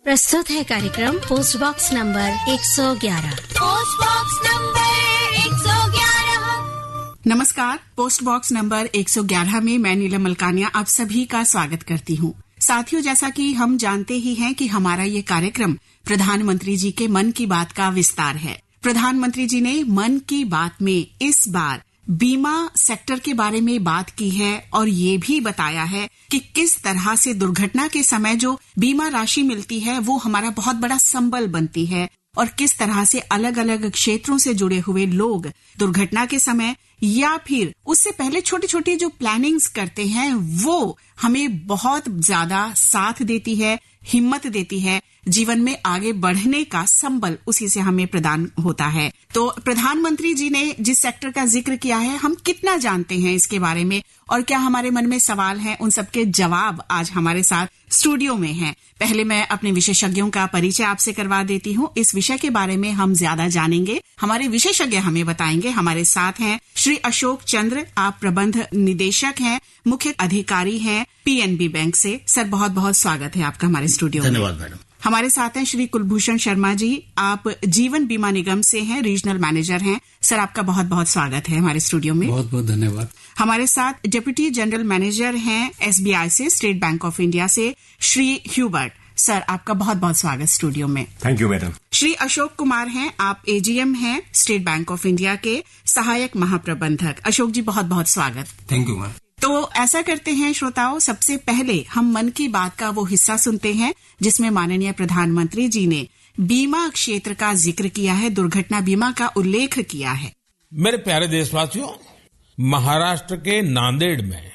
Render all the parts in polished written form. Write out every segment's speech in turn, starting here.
प्रस्तुत है कार्यक्रम post box number 111। Post box number 111। नमस्कार। पोस्ट बॉक्स नंबर 111 में मैं नीलम मलकानिया आप सभी का स्वागत करती हूँ। साथियों, जैसा कि हम जानते ही हैं कि हमारा ये कार्यक्रम प्रधानमंत्री जी के मन की बात का विस्तार है। प्रधानमंत्री जी ने मन की बात में इस बार बीमा सेक्टर के बारे में बात की है और ये भी बताया है कि किस तरह से दुर्घटना के समय जो बीमा राशि मिलती है वो हमारा बहुत बड़ा संबल बनती है और किस तरह से अलग अलग क्षेत्रों से जुड़े हुए लोग दुर्घटना के समय या फिर उससे पहले छोटी छोटी जो प्लानिंग्स करते हैं वो हमें बहुत ज्यादा साथ देती है, हिम्मत देती है, जीवन में आगे बढ़ने का संबल उसी से हमें प्रदान होता है। तो प्रधानमंत्री जी ने जिस सेक्टर का जिक्र किया है, हम कितना जानते हैं इसके बारे में और क्या हमारे मन में सवाल हैं, उन सबके जवाब आज हमारे साथ स्टूडियो में हैं। पहले मैं अपने विशेषज्ञों का परिचय आपसे करवा देती हूँ। इस विषय के बारे में हम ज्यादा जानेंगे, हमारे विशेषज्ञ हमें बताएंगे। हमारे साथ हैं श्री अशोक चंद्र, आप प्रबंध निदेशक हैं, मुख्य अधिकारी हैं पीएनबी बैंक से। सर, बहुत बहुत स्वागत है आपका हमारे स्टूडियो में। धन्यवाद मैडम। हमारे साथ हैं श्री कुलभूषण शर्मा जी, आप जीवन बीमा निगम से हैं, रीजनल मैनेजर हैं। सर, आपका बहुत बहुत स्वागत है हमारे स्टूडियो में। बहुत बहुत धन्यवाद। हमारे साथ डिप्टी जनरल मैनेजर हैं एसबीआई से, स्टेट बैंक ऑफ इंडिया से, श्री ह्यूबर्ट। सर, आपका बहुत बहुत स्वागत स्टूडियो में। Thank you madam. Shri Ashok Kumar हैं, आप एजीएम हैं स्टेट बैंक ऑफ इंडिया के, सहायक महाप्रबंधक। अशोक जी, बहुत बहुत स्वागत। Thank you ma'am. तो ऐसा करते हैं श्रोताओं, सबसे पहले हम मन की बात का वो हिस्सा सुनते हैं जिसमें माननीय प्रधानमंत्री जी ने बीमा क्षेत्र का जिक्र किया है, दुर्घटना बीमा का उल्लेख किया है। मेरे प्यारे देशवासियों, महाराष्ट्र के नांदेड़ में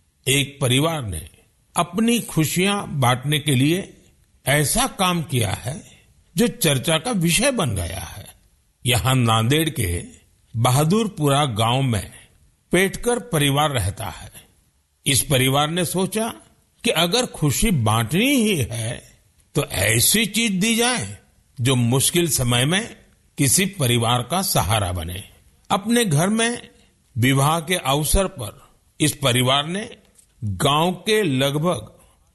एक परिवार ने अपनी खुशियां बांटने के लिए ऐसा काम किया है जो चर्चा का विषय बन गया है। यहाँ नांदेड़ के बहादुरपुरा गांव में पेटकर परिवार रहता है। इस परिवार ने सोचा कि अगर खुशी बांटनी ही है तो ऐसी चीज दी जाए जो मुश्किल समय में किसी परिवार का सहारा बने। अपने घर में विवाह के अवसर पर इस परिवार ने गांव के लगभग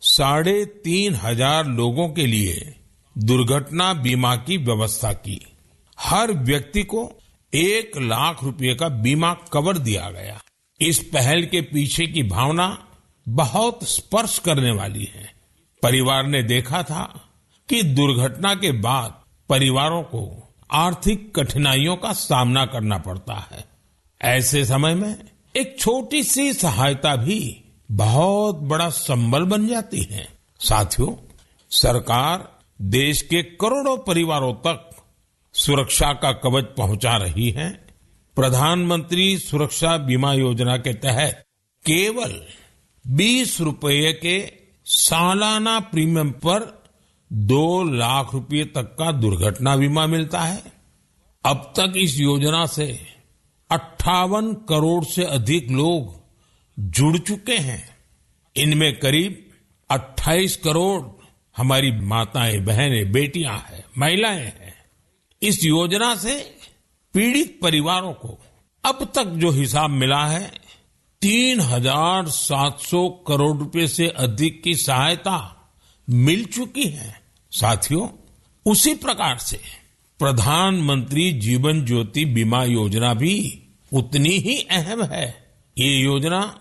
3,500 लोगों के लिए दुर्घटना बीमा की व्यवस्था की। हर व्यक्ति को 1 लाख रुपए का बीमा कवर दिया गया। इस पहल के पीछे की भावना बहुत स्पर्श करने वाली है। परिवार ने देखा था कि दुर्घटना के बाद परिवारों को आर्थिक कठिनाइयों का सामना करना पड़ता है। ऐसे समय में एक छोटी सी सहायता भी बहुत बड़ा संबल बन जाती है। साथियों, सरकार देश के करोड़ों परिवारों तक सुरक्षा का कवच पहुंचा रही है। प्रधानमंत्री सुरक्षा बीमा योजना के तहत केवल 20 रुपये के सालाना प्रीमियम पर 2 लाख रुपए तक का दुर्घटना बीमा मिलता है। अब तक इस योजना से 58 करोड़ से अधिक लोग जुड़ चुके हैं। इनमें करीब 28 करोड़ हमारी माताएं, बहनें, बेटियां हैं, महिलाएं हैं। इस योजना से पीड़ित परिवारों को अब तक जो हिसाब मिला है 3,700 करोड़ रुपए से अधिक की सहायता मिल चुकी है। साथियों, उसी प्रकार से प्रधानमंत्री जीवन ज्योति बीमा योजना भी उतनी ही अहम है। ये योजना